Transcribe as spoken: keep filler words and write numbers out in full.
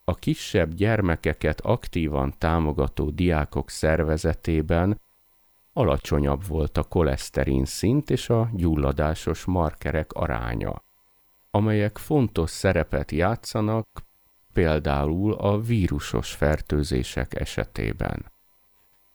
A kisebb gyermekeket aktívan támogató diákok szervezetében alacsonyabb volt a koleszterin szint és a gyulladásos markerek aránya, amelyek fontos szerepet játszanak például a vírusos fertőzések esetében.